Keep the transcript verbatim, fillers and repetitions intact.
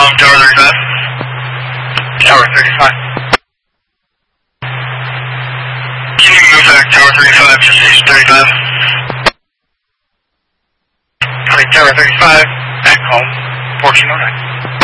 Um, Tower thirty-five. Tower thirty-five. Can you move back Tower thirty-five to station thirty-five? Copy, Tower thirty-five, back home, fourteen oh nine.